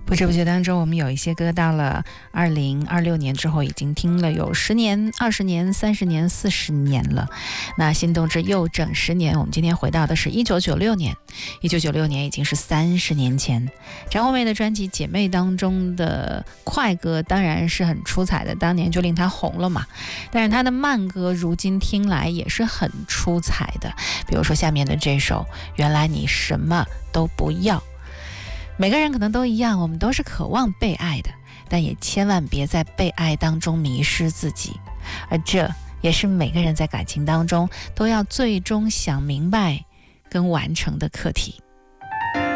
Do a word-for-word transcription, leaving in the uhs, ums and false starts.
不知不觉当中，我们有一些歌到了二零二六年之后，已经听了有十年、二十年、三十年、四十年了。那心动之又整十年，我们今天回到的是一九九六年。一九九六年已经是三十年前。张惠妹的专辑《姐妹》当中的快歌当然是很出彩的，当年就令她红了嘛。但是她的慢歌如今听来也是很出彩的，比如说下面的这首《原来你什么都不要》。每个人可能都一样，我们都是渴望被爱的，但也千万别在被爱当中迷失自己。而这也是每个人在感情当中都要最终想明白跟完成的课题。